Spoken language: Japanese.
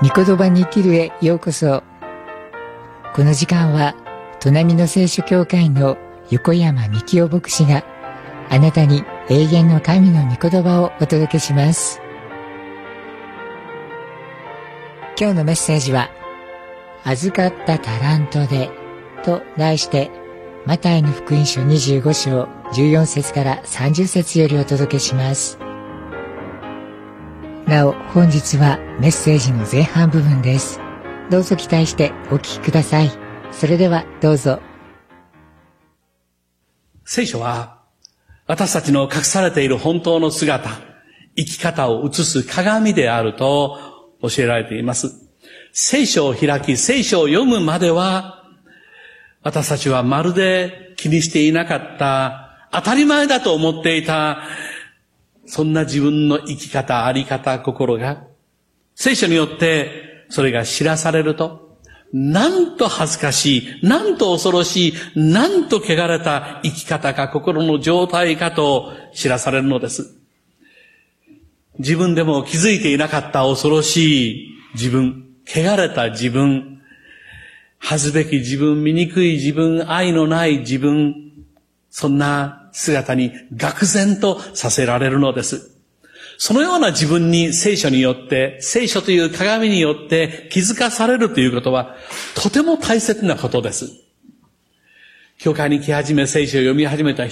御言葉に生きるへようこそ。この時間は砺波の聖書教会の横山幹夫牧師があなたに永遠の神の御言葉をお届けします。今日のメッセージは預かったタラントでと題して、マタイの福音書25章14節から30節よりお届けします。なお本日はメッセージの前半部分です。どうぞ期待してお聞きください。それではどうぞ。 聖書は私たちの隠されている本当の姿、生き方を映す鏡であると教えられています。聖書を開き、聖書を読むまでは、私たちはまるで気にしていなかった、当たり前だと思っていた、そんな自分の生き方、あり方、心が、聖書によってそれが知らされると、なんと恥ずかしい、なんと恐ろしい、なんと汚れた生き方か心の状態かと知らされるのです。自分でも気づいていなかった恐ろしい自分、汚れた自分、恥ずべき自分、醜い自分、愛のない自分、そんな姿に愕然とさせられるのです。そのような自分に聖書によって、聖書という鏡によって気づかされるということは、とても大切なことです。教会に来始め、聖書を読み始めた